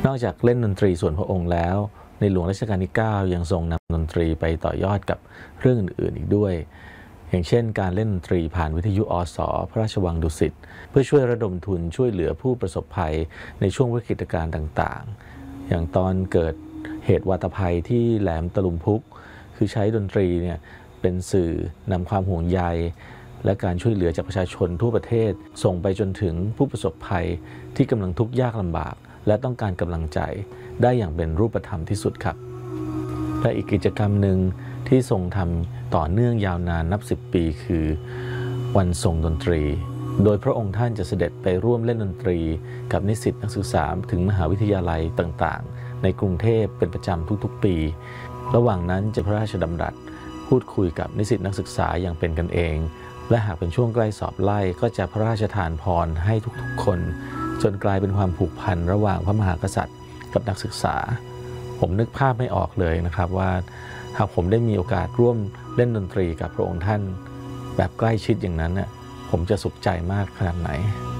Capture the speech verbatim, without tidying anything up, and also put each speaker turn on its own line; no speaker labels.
นอกจากเล่นดนตรีส่วนพระองค์แล้วในหลวงรัชกาลที่เก้ายังทรงนำดนตรีไปต่อยอดกับเรื่องอื่นๆอีกด้วยอย่างเช่นการเล่นดนตรีผ่านวิทยุอสพระราชวังดุสิตเพื่อช่วยระดมทุนช่วยเหลือผู้ประสบภัยในช่วงวิกฤตการณ์ต่างๆอย่างตอนเกิดเหตุวาตภัยที่แหลมตะลุมพุกคือใช้ดนตรีเนี่ยเป็นสื่อนำความห่วงใยและการช่วยเหลือจากประชาชนทั่วประเทศส่งไปจนถึงผู้ประสบภัยที่กำลังทุกข์ยากลำบากและต้องการกำลังใจได้อย่างเป็นรูปธรรมที่สุดครับและอีกกิจกรรมหนึ่งที่ทรงทำต่อเนื่องยาวนานนับสิบปีคือวันทรงดนตรีโดยพระองค์ท่านจะเสด็จไปร่วมเล่นดนตรีกับนิสิตนักศึกษาถึงมหาวิทยาลัยต่างๆในกรุงเทพเป็นประจำทุกๆปีระหว่างนั้นจะพระราชดำรัสพูดคุยกับนิสิตนักศึกษาอย่างเป็นกันเองและหากเป็นช่วงใกล้สอบไล่ก็จะพระราชทานพรให้ทุกๆคนจนกลายเป็นความผูกพันระหว่างพระมหากษัตริย์กับนักศึกษาผมนึกภาพไม่ออกเลยนะครับว่าหากผมได้มีโอกาสร่วมเล่นดนตรีกับพระองค์ท่านแบบใกล้ชิดอย่างนั้นเนี่ยผมจะสุขใจมากขนาดไหน